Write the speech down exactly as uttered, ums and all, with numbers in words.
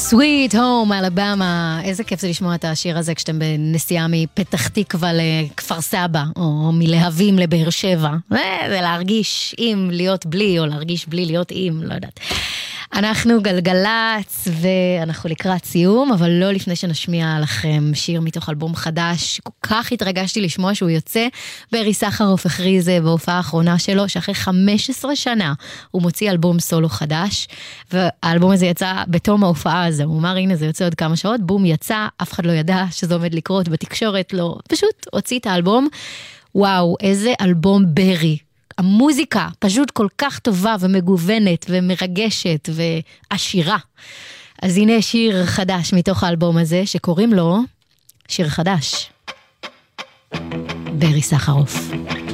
Sweet Home Alabama, איזה כיף זה לשמוע את השיר הזה כשאתם בנסיעה מפתח תקווה לכפר סבא, או מלהבים לבאר שבע. זה להרגיש עם להיות בלי, או להרגיש בלי להיות עם, לא יודעת. אנחנו גלגלץ, ואנחנו לקראת סיום, אבל לא לפני שנשמיע לכם שיר מתוך אלבום חדש. כל כך התרגשתי לשמוע שהוא יוצא. ברי סחרוף הכריז בהופעה האחרונה שלו, שאחרי חמש עשרה שנה הוא מוציא אלבום סולו חדש, והאלבום הזה יצא בתום ההופעה הזה. הוא אמר, הנה זה יוצא עוד כמה שעות, בום יצא, אף אחד לא ידע שזה עומד לקרות בתקשורת, לא, פשוט הוציא את האלבום. וואו, איזה אלבום ברי. המוזיקה פשוט כל כך טובה ומגוונת ומרגשת ועשירה. אז הנה שיר חדש מתוך האלבום הזה, שקוראים לו שיר חדש. ברי סחרוף.